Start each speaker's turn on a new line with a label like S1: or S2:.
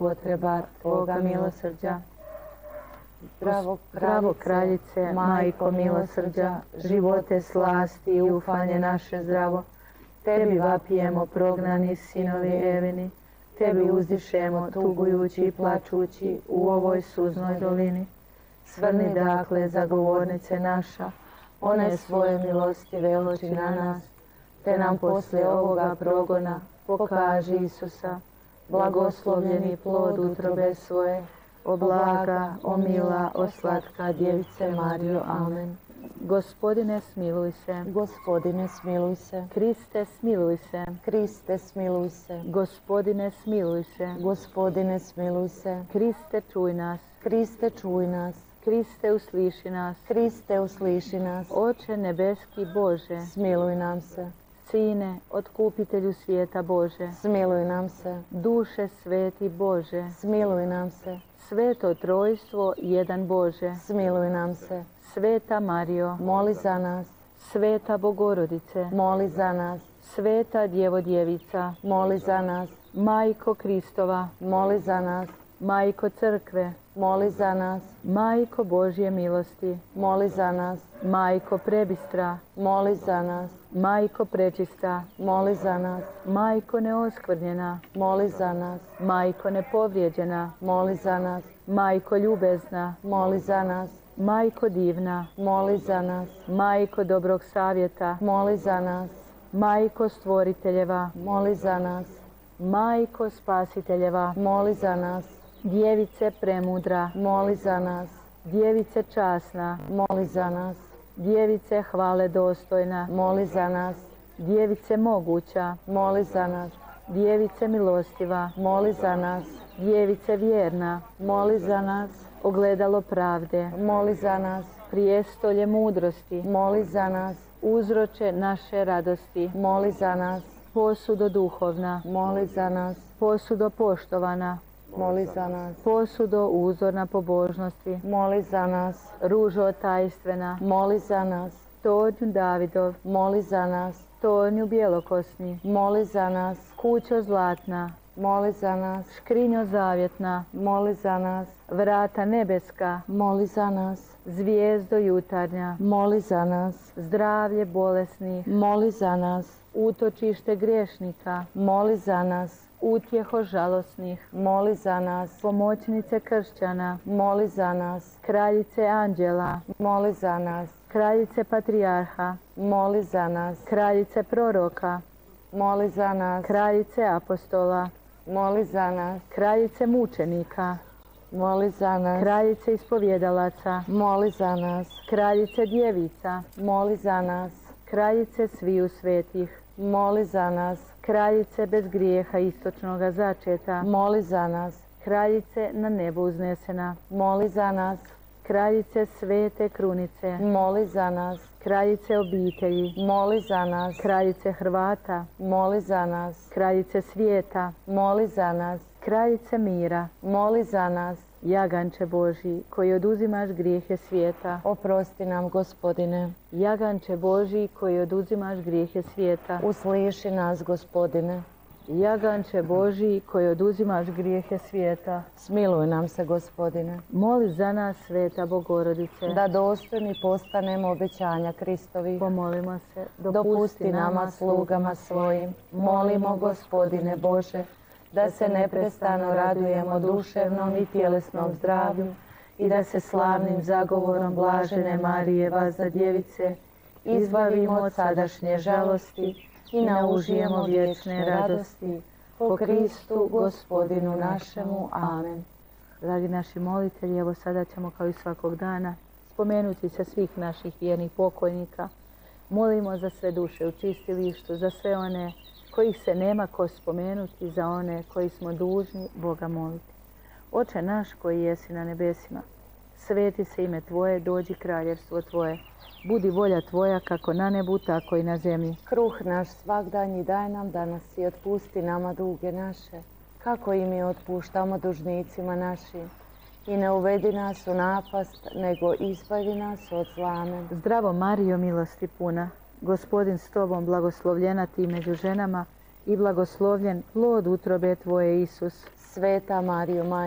S1: potreba Tvoga milosrđa.
S2: Zdravo kraljice, majko milosrđa, živote, slasti i ufanje naše zdravo. Tebi vapijemo prognani sinovi Evini, Tebi uzdišemo tugujući i plačući u ovoj suznoj dolini. Svrni dakle zagovornice naša, one svoje milostive oči na nas, te nam poslije ovoga progona pokaži Isusa, blagoslovljeni plod utrobe svoje, o blaga, o mila, o slatka djevice Marijo. Amen.
S1: Gospodine, smiluj se.
S2: Gospodine, smiluj se.
S1: Kriste, smiluj se.
S2: Kriste, smiluj se.
S1: Gospodine, smiluj se.
S2: Gospodine, smiluj se.
S1: Kriste, čuj nas.
S2: Kriste, čuj nas.
S1: Kriste, usliši nas.
S2: Kriste, usliši nas.
S1: Oče nebeski Bože,
S2: smiluj nam se.
S1: Sine, otkupitelju svijeta Bože,
S2: smiluj nam se.
S1: Duše sveti Bože,
S2: smiluj nam se.
S1: Sveto trojstvo, jedan Bože,
S2: smiluj nam se.
S1: Sveta Marijo,
S2: moli za nas.
S1: Sveta Bogorodice,
S2: moli za nas.
S1: Sveta Djevo Djevica,
S2: moli za nas.
S1: Majko Kristova,
S2: moli za nas.
S1: Majko Crkve,
S2: moli za nas.
S1: Majko Božje milosti,
S2: moli za nas.
S1: Majko Prebistra,
S2: moli za nas.
S1: Majko Prečista,
S2: moli za nas.
S1: Majko Neoskvrnjena,
S2: moli za nas.
S1: Majko Nepovrijeđena,
S2: moli za nas.
S1: Majko Ljubezna,
S2: moli za nas.
S1: Majko Divna,
S2: moli za nas.
S1: Majko Dobrog savjeta,
S2: moli za nas.
S1: Majko Stvoriteljeva,
S2: moli za nas.
S1: Majko Spasiteljeva,
S2: moli za nas.
S1: Djevice premudra,
S2: moli za nas.
S1: Djevice časna,
S2: moli za nas.
S1: Djevice hvale dostojna,
S2: moli za nas.
S1: Djevice moguća,
S2: moli za nas.
S1: Djevice milostiva,
S2: moli za nas.
S1: Djevice vjerna,
S2: moli za nas.
S1: Ogledalo pravde,
S2: moli za nas.
S1: Prijestolje mudrosti,
S2: moli za nas.
S1: Uzroče naše radosti,
S2: moli za nas.
S1: Posudo duhovna,
S2: moli za nas.
S1: Posudo poštovana,
S2: moli za nas.
S1: Posudo uzorna pobožnosti,
S2: moli za nas.
S1: Ružo tajstvena,
S2: moli za nas.
S1: Tornju Davidov,
S2: moli za nas.
S1: Tornju bjelokosni,
S2: moli za nas.
S1: Kućo zlatna,
S2: moli za nas.
S1: Škrinjo zavjetna,
S2: moli za nas.
S1: Vrata nebeska,
S2: moli za nas.
S1: Zvijezdo jutarnja,
S2: moli za nas.
S1: Zdravlje bolesnih,
S2: moli za nas.
S1: Utočište griješnika,
S2: moli za nas.
S1: Utjeho žalosnih,
S2: moli za nas.
S1: Pomoćnice kršćana,
S2: moli za nas.
S1: Kraljice anđela,
S2: moli za nas.
S1: Kraljice patrijarha,
S2: moli za nas.
S1: Kraljice proroka,
S2: moli za nas.
S1: Kraljice apostola,
S2: moli za nas.
S1: Kraljice mučenika,
S2: moli za nas.
S1: Kraljice ispovjedalaca,
S2: moli za nas.
S1: Kraljice djevica,
S2: moli za nas.
S1: Kraljice sviju svetih,
S2: moli za nas.
S1: Kraljice bez grijeha istočnoga začeta,
S2: moli za nas.
S1: Kraljice na nebo uznesena,
S2: moli za nas.
S1: Kraljice svete krunice,
S2: moli za nas.
S1: Kraljice obitelji,
S2: moli za nas.
S1: Kraljice Hrvata,
S2: moli za nas.
S1: Kraljice svijeta,
S2: moli za nas.
S1: Kraljice mira,
S2: moli za nas.
S1: Jaganče Božji, koji oduzimaš grijehe svijeta,
S2: oprosti nam, Gospodine.
S1: Jaganče Božji, koji oduzimaš grijehe svijeta,
S2: usliši nas, Gospodine.
S1: Jaganče Božji, koji oduzimaš grijehe svijeta,
S2: smiluj nam se, Gospodine.
S1: Moli za nas, Sveta Bogorodice,
S2: da dostojni postanemo obećanja Kristovi.
S1: Pomolimo se,
S2: dopusti nama, slugama svojim, molimo, Gospodine Bože, da se neprestano radujemo duševnom i tjelesnom zdravlju i da se slavnim zagovorom blažene Marije, vazda djevice, izbavimo od sadašnje žalosti i naužijemo vječne radosti. Po Kristu, Gospodinu našemu. Amen.
S1: Dragi naši molitelji, evo sada ćemo kao i svakog dana spomenuti se svih naših vjernih pokojnika. Molimo za sve duše u čistilištu, za sve one kojih se nema ko spomenuti, za one koji smo dužni Boga moliti. Oče naš koji jesi na nebesima, sveti se ime Tvoje, dođi kraljevstvo Tvoje. Budi volja Tvoja kako na nebu, tako i na zemlji.
S2: Kruh naš svagdanji daj nam danas i otpusti nama duge naše, kako i mi otpuštamo dužnicima našim. I ne uvedi nas u napast, nego izbavi nas od zla. Amen.
S1: Zdravo Marijo, milosti puna, Gospodin s Tobom, blagoslovljena Ti među ženama i blagoslovljen plod utrobe Tvoje, Isus.
S2: Sveta Marijo,